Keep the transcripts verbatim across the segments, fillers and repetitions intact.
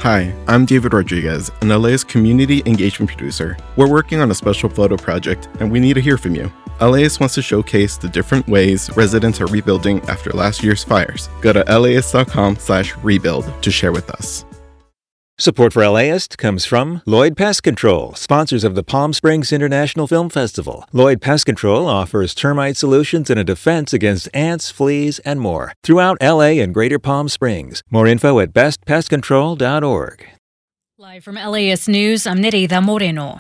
Hi, I'm David Rodriguez, an L A S community engagement producer. We're working on a special photo project, and we need to hear from you. L A S wants to showcase the different ways residents are rebuilding after last year's fires. Go to laist.com slash rebuild to share with us. Support for LAist comes from Lloyd Pest Control, sponsors of the Palm Springs International Film Festival. Lloyd Pest Control offers termite solutions and a defense against ants, fleas, and more throughout L A and Greater Palm Springs. More info at best pest control dot org. Live from LAist News, I'm Nereida Moreno.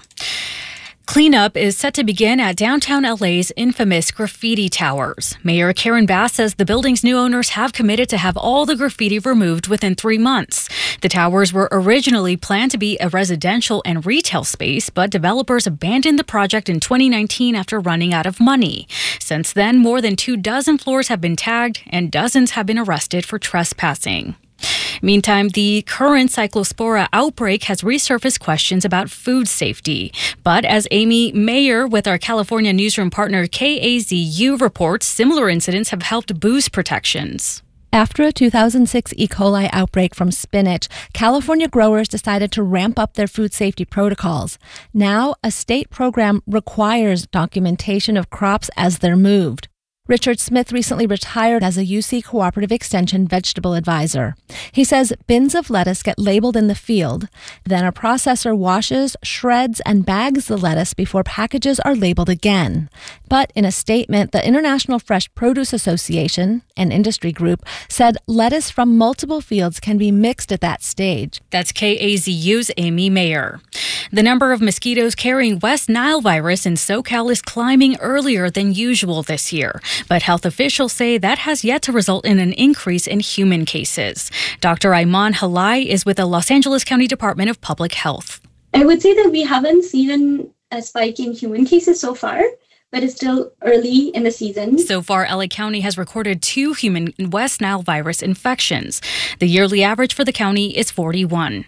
Cleanup is set to begin at downtown L A's infamous graffiti towers. Mayor Karen Bass says the building's new owners have committed to have all the graffiti removed within three months. The towers were originally planned to be a residential and retail space, but developers abandoned the project in twenty nineteen after running out of money. Since then, more than two dozen floors have been tagged and dozens have been arrested for trespassing. Meantime, the current cyclospora outbreak has resurfaced questions about food safety. But as Amy Mayer with our California newsroom partner K A Z U reports, similar incidents have helped boost protections. After a two thousand six E. coli outbreak from spinach, California growers decided to ramp up their food safety protocols. Now, a state program requires documentation of crops as they're moved. Richard Smith recently retired as a U C Cooperative Extension vegetable advisor. He says bins of lettuce get labeled in the field, then a processor washes, shreds, and bags the lettuce before packages are labeled again. But in a statement, the International Fresh Produce Association, an industry group, said lettuce from multiple fields can be mixed at that stage. That's K A Z U's Amy Mayer. The number of mosquitoes carrying West Nile virus in SoCal is climbing earlier than usual this year. But health officials say that has yet to result in an increase in human cases. Doctor Ayman Halai is with the Los Angeles County Department of Public Health. I would say that we haven't seen a spike in human cases so far, but it's still early in the season. So far, L A County has recorded two human West Nile virus infections. The yearly average for the county is forty-one.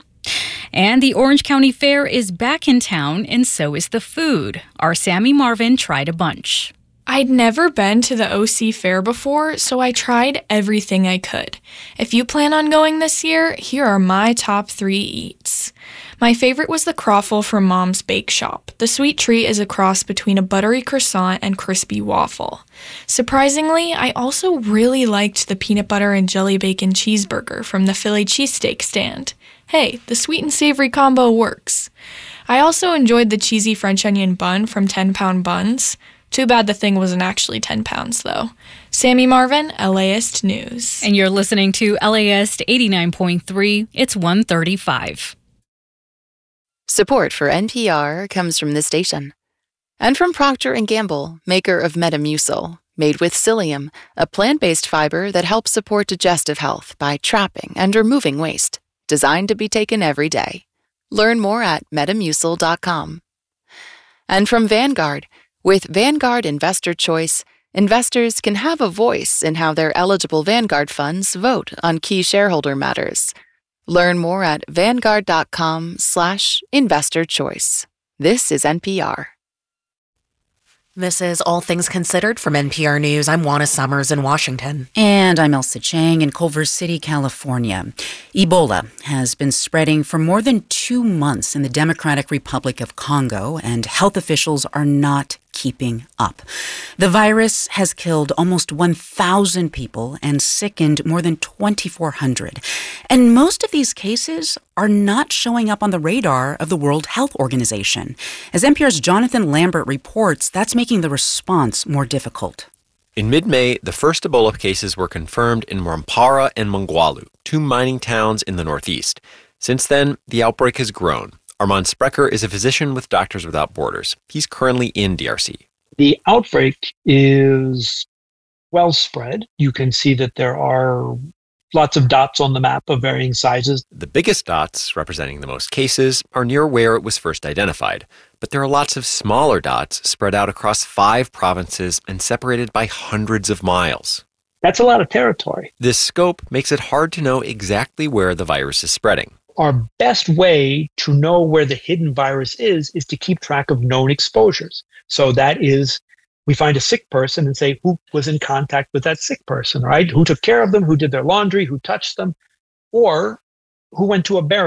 And the Orange County Fair is back in town, and so is the food. Our Sammy Marvin tried a bunch. I'd never been to the O C Fair before, so I tried everything I could. If you plan on going this year, here are my top three eats. My favorite was the croffle from Mom's Bake Shop. The sweet treat is a cross between a buttery croissant and crispy waffle. Surprisingly, I also really liked the peanut butter and jelly bacon cheeseburger from the Philly cheesesteak stand. Hey, the sweet and savory combo works. I also enjoyed the cheesy French onion bun from ten pound Buns. Too bad the thing wasn't actually ten pounds, though. Sammy Marvin, LAist News. And you're listening to LAist eighty-nine point three. It's one thirty-five. Support for N P R comes from this station. And from Procter and Gamble, maker of Metamucil, made with psyllium, a plant-based fiber that helps support digestive health by trapping and removing waste. Designed to be taken every day. Learn more at metamucil dot com. And from Vanguard, with Vanguard Investor Choice, investors can have a voice in how their eligible Vanguard funds vote on key shareholder matters. Learn more at vanguard.com slash investor choice. This is N P R. This is All Things Considered from N P R News. I'm Juana Summers in Washington. And I'm Elsa Chang in Culver City, California. Ebola has been spreading for more than two months in the Democratic Republic of Congo, and health officials are not keeping up. The virus has killed almost one thousand people and sickened more than twenty-four hundred. And most of these cases are not showing up on the radar of the World Health Organization. As N P R's Jonathan Lambert reports, that's making the response more difficult. In mid-May, the first Ebola cases were confirmed in Rwampara and Mongwalu, two mining towns in the northeast. Since then, the outbreak has grown. Armand Sprecher is a physician with Doctors Without Borders. He's currently in D R C. The outbreak is well spread. You can see that there are lots of dots on the map of varying sizes. The biggest dots, representing the most cases, are near where it was first identified. But there are lots of smaller dots spread out across five provinces and separated by hundreds of miles. That's a lot of territory. This scope makes it hard to know exactly where the virus is spreading. Our best way to know where the hidden virus is, is to keep track of known exposures. So that is, we find a sick person and say, who was in contact with that sick person, right? Who took care of them, who did their laundry, who touched them, or who went to a burial.